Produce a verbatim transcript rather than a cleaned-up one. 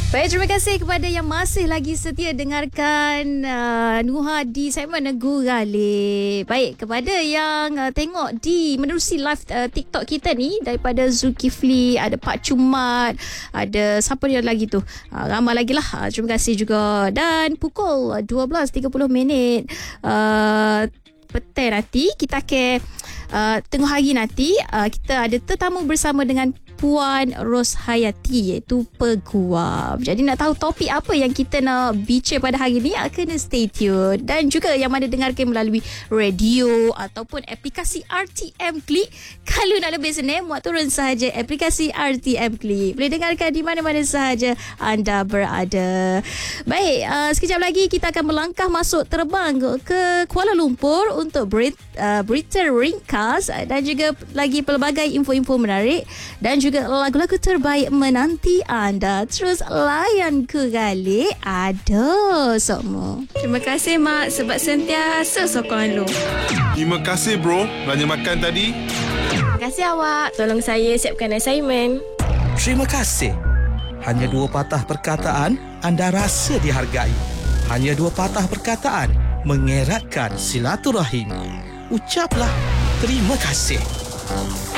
Baik, terima kasih kepada yang masih lagi setia dengarkan uh, Nuha di segmen Nego Galib. Baik, kepada yang uh, tengok di menerusi live uh, TikTok kita ni, daripada Zulkifli, ada Pak Cumat, ada siapa dia lagi tu, uh, ramai lagi lah. Uh, terima kasih juga. Dan pukul dua belas tiga puluh minit uh, petang nanti kita akan uh, tengah hari nanti uh, kita ada tetamu bersama dengan Puan Ros Hayati, iaitu peguam. Jadi nak tahu topik apa yang kita nak bincang pada hari ni, kena stay tune. Dan juga yang mana dengarkan melalui radio ataupun aplikasi R T M Click, kalau nak lebih senang, muat turun sahaja aplikasi R T M Click. Boleh dengarkan di mana-mana sahaja anda berada. Baik, uh, sekejap lagi kita akan melangkah masuk terbang ke Kuala Lumpur untuk berita, uh, berita ringkas dan juga lagi pelbagai info-info menarik dan juga juga lagu-lagu terbaik menanti anda. Terus layan ke Galib ada semua. Terima kasih Mak sebab sentiasa sokong Lu. Terima kasih bro belanja makan tadi. Terima kasih awak tolong saya siapkan assignment. Terima kasih. Hanya dua patah perkataan anda rasa dihargai. Hanya dua patah perkataan mengeratkan silaturahim. Ucaplah terima kasih.